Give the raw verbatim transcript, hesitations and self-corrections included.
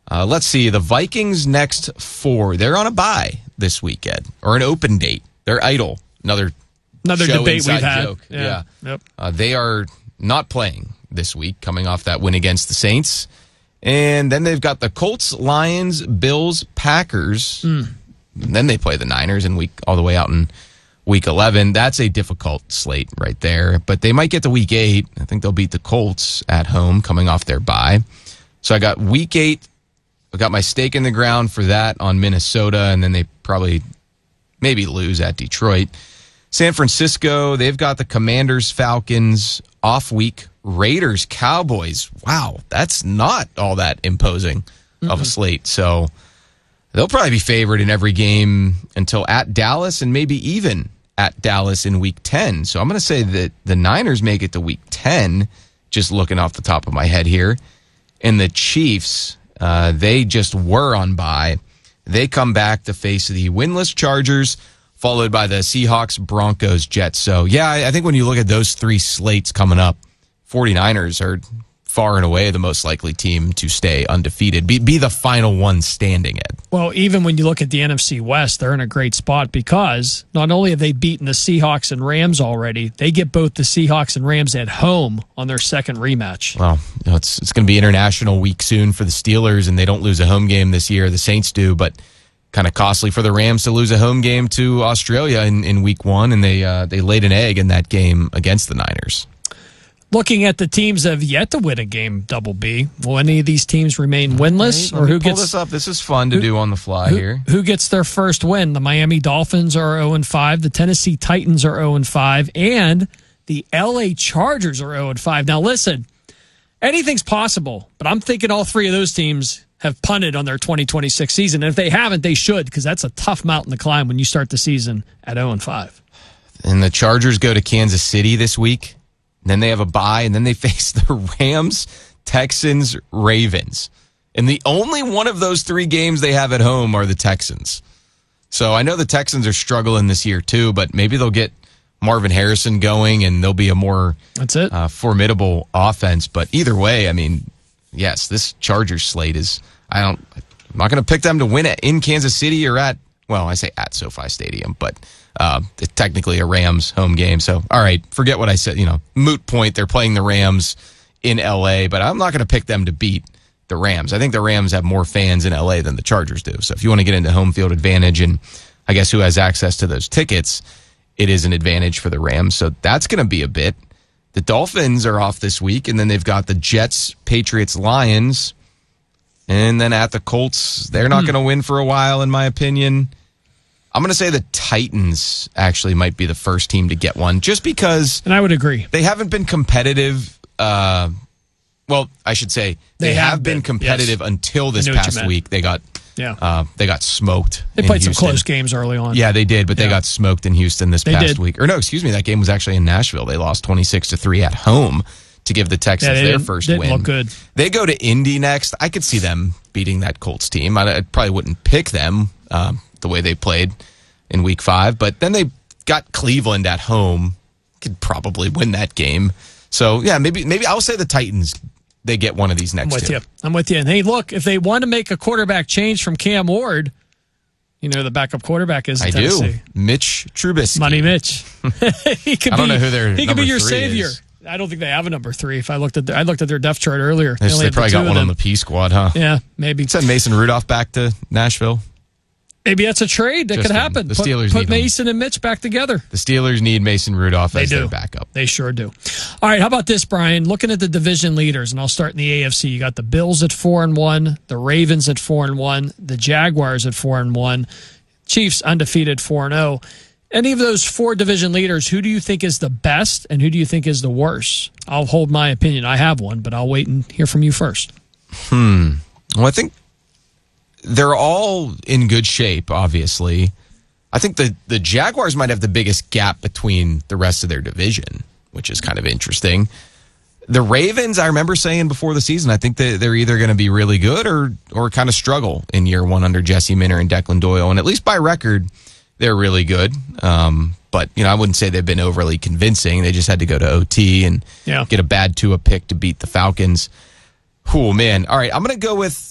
Uh, let's see. The Vikings next four. They're on a bye this weekend, or an open date. They're idle. Another Another show debate inside we've had. joke. Yeah. yeah. Yep. Uh, they are not playing this week, coming off that win against the Saints. And then they've got the Colts, Lions, Bills, Packers. Mm. Then they play the Niners in week all the way out in week eleven. That's a difficult slate right there. But they might get to week eight. I think they'll beat the Colts at home coming off their bye. So I got week eight. I got my stake in the ground for that on Minnesota, and then they probably maybe lose at Detroit. San Francisco, they've got the Commanders, Falcons, off week, Raiders, Cowboys. Wow, that's not all that imposing mm-hmm. of a slate. So they'll probably be favored in every game until at Dallas and maybe even at Dallas in week ten. So I'm going to say that the Niners make it to week ten, just looking off the top of my head here. And the Chiefs, uh, they just were on bye. They come back to face the winless Chargers, followed by the Seahawks, Broncos, Jets. So, yeah, I think when you look at those three slates coming up, 49ers are far and away the most likely team to stay undefeated, be, be the final one standing, Ed. Well, even when you look at the N F C West, they're in a great spot because not only have they beaten the Seahawks and Rams already, they get both the Seahawks and Rams at home on their second rematch. Well, you know, it's, it's going to be international week soon for the Steelers, and they don't lose a home game this year. The Saints do, but kind of costly for the Rams to lose a home game to Australia in, in week one, and they uh, they laid an egg in that game against the Niners. Looking at the teams that have yet to win a game, Double B, will any of these teams remain winless? Right, or who pull gets this up? This is fun to who, do on the fly who, here. Who gets their first win? The Miami Dolphins are oh and five, the Tennessee Titans are oh and five, and the L A Chargers are oh and five. Now listen, anything's possible, but I'm thinking all three of those teams have punted on their twenty twenty-six season. And if they haven't, they should, because that's a tough mountain to climb when you start the season at oh and five. And the Chargers go to Kansas City this week. Then they have a bye, and then they face the Rams, Texans, Ravens. And the only one of those three games they have at home are the Texans. So I know the Texans are struggling this year too, but maybe they'll get Marvin Harrison going, and they'll be a more That's it. Uh, formidable offense. But either way, I mean, yes, this Chargers slate is, I don't, I'm not going to pick them to win it in Kansas City or at, well, I say at SoFi Stadium, but uh, it's technically a Rams home game. So, all right, forget what I said, you know, moot point. They're playing the Rams in L A, but I'm not going to pick them to beat the Rams. I think the Rams have more fans in L A than the Chargers do. So if you want to get into home field advantage, and I guess who has access to those tickets, it is an advantage for the Rams. So that's going to be a bit. The Dolphins are off this week, and then they've got the Jets, Patriots, Lions, and then at the Colts. They're not hmm. going to win for a while, in my opinion. I'm going to say the Titans actually might be the first team to get one, just because. And I would agree. They haven't been competitive. Uh, well, I should say they, they have, have been, been competitive yes. until this past week. They got yeah. uh, they got smoked. They played some close games early on. Yeah, they did, but yeah. they got smoked in Houston this they past did. week. Or no, excuse me, that game was actually in Nashville. They lost twenty-six to three at home to give the Texans yeah, their first didn't win. Look good. They go to Indy next. I could see them beating that Colts team. I, I probably wouldn't pick them um, the way they played in week five, but then they got Cleveland at home. Could probably win that game. So yeah, maybe maybe I'll say the Titans. They get one of these next I'm with two. you. I'm with you. And hey, look, if they want to make a quarterback change from Cam Ward, you know the backup quarterback is in I Tennessee. do. Mitch Trubisky. Money Mitch. he could I don't be, know who their He could be your savior. Is. I don't think they have a number three. If I looked at, the, I looked at their depth chart earlier. They, they probably got one on the P squad, huh? Yeah, maybe. Send Mason Rudolph back to Nashville. Maybe that's a trade that Just could happen. The put Steelers put need Mason and Mitch back together. The Steelers need Mason Rudolph they as do. their backup. They sure do. All right, how about this, Brian? Looking at the division leaders, and I'll start in the A F C. You got the Bills at four and one, the Ravens at four and one, the Jaguars at four and one, Chiefs undefeated four and zero. Any of those four division leaders, who do you think is the best, and who do you think is the worst? I'll hold my opinion. I have one, but I'll wait and hear from you first. Hmm. Well, I think they're all in good shape, obviously. I think the, the Jaguars might have the biggest gap between the rest of their division, which is kind of interesting. The Ravens, I remember saying before the season, I think that they're either going to be really good or or kind of struggle in year one under Jesse Minter and Declan Doyle. And at least by record, they're really good. Um, but, you know, I wouldn't say they've been overly convincing. They just had to go to O T and yeah. get a bad Tua pick to beat the Falcons. Oh, man. All right, I'm going to go with